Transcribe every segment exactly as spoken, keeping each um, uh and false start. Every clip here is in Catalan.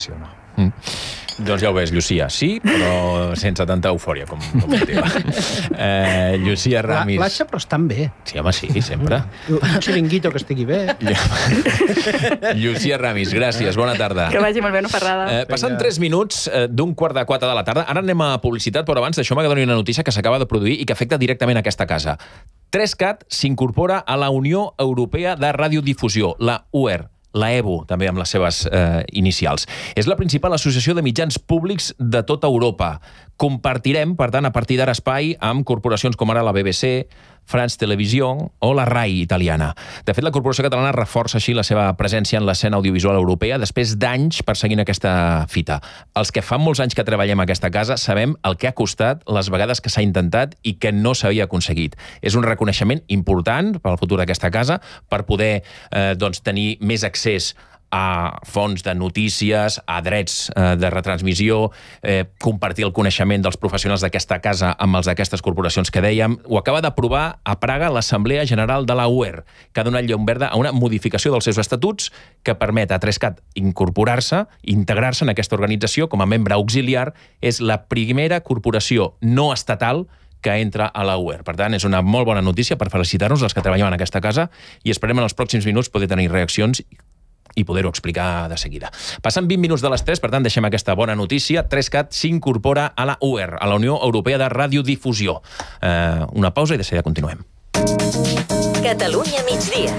sí o no. Mm. Doncs ja ho veus, Llucia, sí, però sense tanta eufòria com, com la teva. Eh, Llucia Ramis... L'Aixa, però estan bé. Sí, home, sí, sempre. Un xiringuito que estigui bé. Llucia Ramis, gràcies, bona tarda. Que vagi molt bé, no fa res. Eh, passant tres minuts eh, d'un quart de quatre de la tarda, ara anem a publicitat, però abans deixeu-me que doni una notícia que s'acaba de produir i que afecta directament a aquesta casa. tres cat s'incorpora a la Unió Europea de Radiodifusió, la U E R. La E B U, també amb les seves eh, inicials. És la principal associació de mitjans públics de tota Europa. Compartirem, per tant, a partir d'ara espai amb corporacions com ara la B B C, France Television o la RAI italiana. De fet, la corporació catalana reforça així la seva presència en l'escena audiovisual europea després d'anys perseguint aquesta fita. Els que fa molts anys que treballem a aquesta casa sabem el que ha costat, les vegades que s'ha intentat i que no s'havia aconseguit. És un reconeixement important per al futur d'aquesta casa, per poder eh, doncs, tenir més accés a fons de notícies, a drets eh, de retransmissió, eh, compartir el coneixement dels professionals d'aquesta casa amb els d'aquestes corporacions que dèiem. Ho acaba d'aprovar a Praga l'Assemblea General de la U E R, que ha donat llum verda a una modificació dels seus estatuts que permet a tres cat incorporar-se, integrar-se en aquesta organització com a membre auxiliar. És la primera corporació no estatal que entra a la U E R. Per tant, és una molt bona notícia per felicitar-nos els que treballem en aquesta casa i esperem en els pròxims minuts poder tenir reaccions i poder-ho explicar de seguida. Passen vint minuts de les tres, per tant, deixem aquesta bona notícia. tres cat s'incorpora a la U E R, a la Unió Europea de Radiodifusió. Eh, una pausa i de seguida continuem. Catalunya migdia.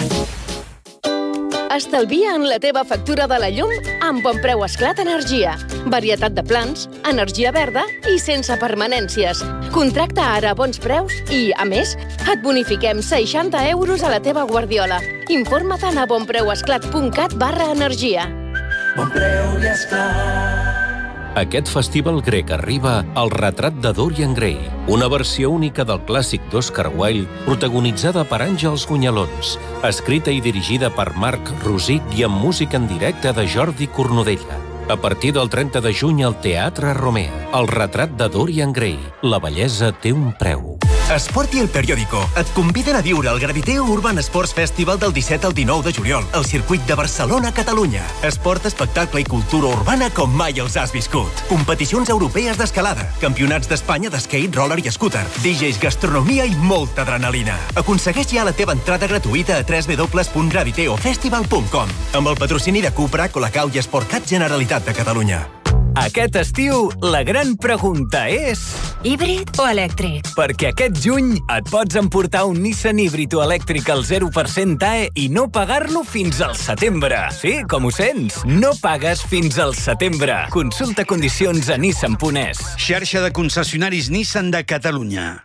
Estalvia en la teva factura de la llum amb Bonpreu Esclat Energia. Varietat de plans, energia verda i sense permanències. Contracta ara a bons preus i, a més, et bonifiquem seixanta euros a la teva guardiola. Informa't a bonpreuesclat punt cat barra energia. Bonpreu i Esclat. Aquest festival grec arriba al retrat de Dorian Gray, una versió única del clàssic d'Oscar Wilde, protagonitzada per Àngels Gunyalons, escrita i dirigida per Marc Rosic i amb música en directe de Jordi Cornudella. A partir del trenta de juny al Teatre Romea, el retrat de Dorian Gray, la bellesa té un preu. Esport i El Periódico et conviden a viure el Graviteo Urban Sports Festival del disset al dinou de juliol al circuit de Barcelona, Catalunya. Esport, espectacle i cultura urbana com mai els has viscut. Competicions europees d'escalada, campionats d'Espanya d'skate, roller i scooter, D Js, gastronomia i molta adrenalina. Aconsegueix ja la teva entrada gratuïta a w w w punt graviteofestival punt com amb el patrocini de Cupra, Colacau i Sportcat Generalitat de Catalunya. Aquest estiu, la gran pregunta és... Híbrid o elèctric? Perquè aquest juny et pots emportar un Nissan híbrid o elèctric al zero per cent A E i no pagar-lo fins al setembre. Sí, com ho sents? No pagues fins al setembre. Consulta condicions a nissan punt es. Xarxa de concessionaris Nissan de Catalunya.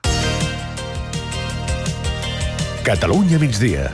Catalunya migdia.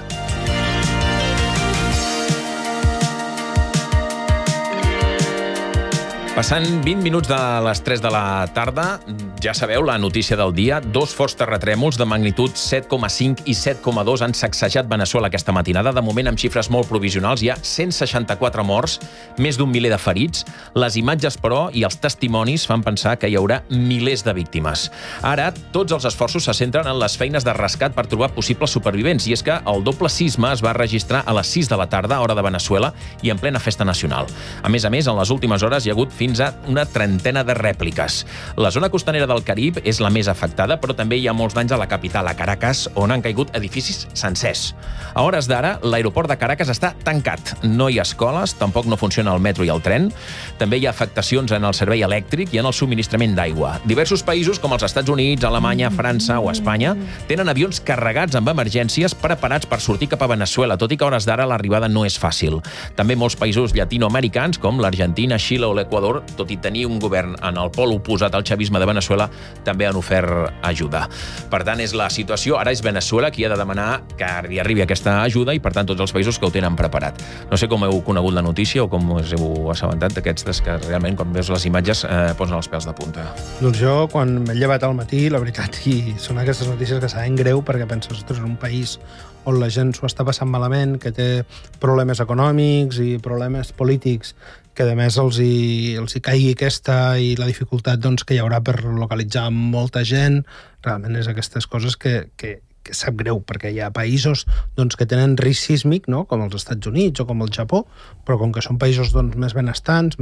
Passant vint minuts de les tres de la tarda, ja sabeu la notícia del dia. Dos forts terratrèmols de magnitud set coma cinc i set coma dos han sacsejat Veneçuela aquesta matinada. De moment, amb xifres molt provisionals, hi ha cent seixanta-quatre morts, més d'un miler de ferits. Les imatges, però, i els testimonis fan pensar que hi haurà milers de víctimes. Ara, tots els esforços se centren en les feines de rescat per trobar possibles supervivents. I és que el doble sisme es va registrar a les sis de la tarda, hora de Veneçuela, i en plena festa nacional. A més a més, en les últimes hores hi ha hagut fins a una trentena de rèpliques. La zona costanera del Carib és la més afectada, però també hi ha molts danys a la capital, a Caracas, on han caigut edificis sencers. A hores d'ara, l'aeroport de Caracas està tancat. No hi ha escoles, tampoc no funciona el metro i el tren. També hi ha afectacions en el servei elèctric i en el subministrament d'aigua. Diversos països, com els Estats Units, Alemanya, França o Espanya, tenen avions carregats amb emergències preparats per sortir cap a Veneçuela, tot i que a hores d'ara l'arribada no és fàcil. També molts països llatinoamericans, com l'Argentina, Xile o l'Equador, tot i tenir un govern en el pol oposat al chavisme de Veneçuela, també han ofert ajuda. Per tant, és la situació. Ara és Veneçuela qui ha de demanar que hi arribi aquesta ajuda i, per tant, tots els països que ho tenen preparat. No sé com heu conegut la notícia o com us heu assabentat d'aquests que realment, quan veus les imatges, eh, posen els pèls de punta. Doncs jo, quan m'he llevat al matí, la veritat, i són aquestes notícies que saben greu, perquè penses, ostres, en un país on la gent s'ho està passant malament, que té problemes econòmics i problemes polítics, que a més els hi, els hi caigui aquesta i la dificultat doncs, que hi haurà per localitzar molta gent, realment és aquestes coses que, que, que sap greu, perquè hi ha països doncs, que tenen risc sísmic, no? Com els Estats Units o com el Japó, però com que són països doncs, més benestants,